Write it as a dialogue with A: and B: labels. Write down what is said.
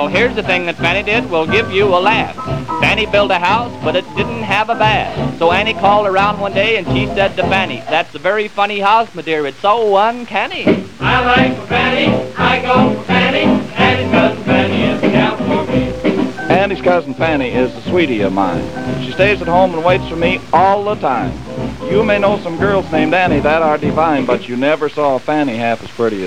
A: Well, here's the thing that Fanny did will give you a laugh. Fanny built a house, but it didn't have a bath. So Annie called around one day and she said to Fanny, "That's a very funny house, my dear. It's so uncanny."
B: I like for Fanny, I go for Fanny, Annie's cousin Fanny is the gal for me.
C: Annie's cousin Fanny is a sweetie of mine. She stays at home and waits for me all the time. You may know some girls named Annie that are divine, but you never saw a Fanny half as pretty as